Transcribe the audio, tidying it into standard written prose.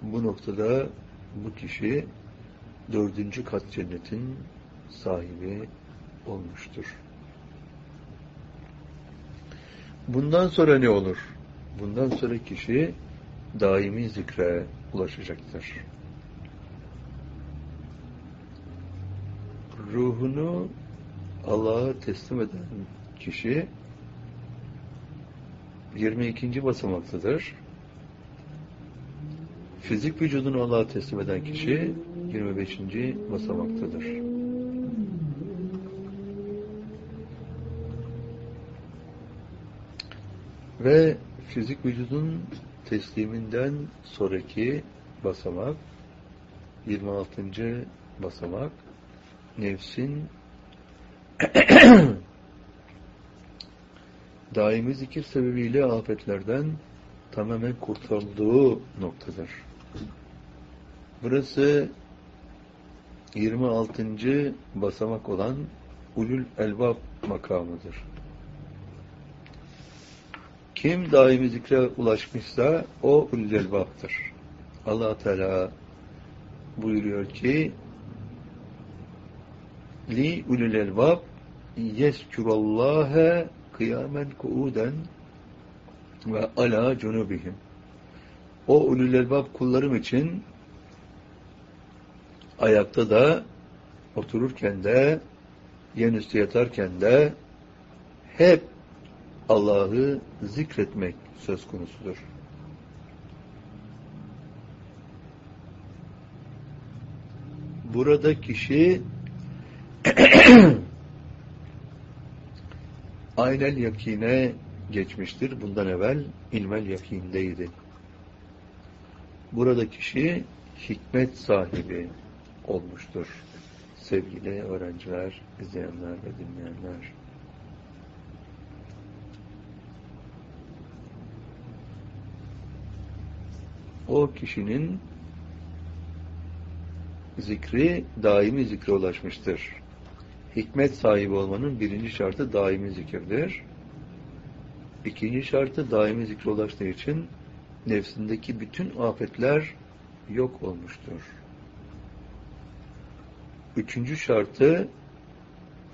Bu noktada bu kişi 4. kat cennetin sahibi olmuştur. Bundan sonra ne olur? Bundan sonra kişi daimi zikre ulaşacaktır. Ruhunu Allah'a teslim eden kişi 22. basamaktadır. Fizik vücudunu Allah'a teslim eden kişi 25. basamaktadır. Ve fizik vücudun tesliminden sonraki basamak 26. basamak nefsin daimi zikir sebebiyle afetlerden tamamen kurtulduğu noktadır. Burası 26. basamak olan ulul elbab makamıdır. Kim daimi zikre ulaşmışsa o ulul elbaptır. Allah Teala buyuruyor ki li ulul elbab yezkurallâhe kıyamen kuuden ve ala cunubihim. O ulul elbab kullarım için ayakta da, otururken de, yenüstü yatarken de hep Allah'ı zikretmek söz konusudur. Burada kişi aynel yakine geçmiştir. Bundan evvel ilmel yakindeydi. Burada kişi hikmet sahibi olmuştur. Sevgili öğrenciler, izleyenler ve dinleyenler. O kişinin zikri daimi zikre ulaşmıştır. Hikmet sahibi olmanın 1. şartı daimi zikirdir. 2. şartı daimi zikre ulaştığı için nefsindeki bütün afetler yok olmuştur. 3. şartı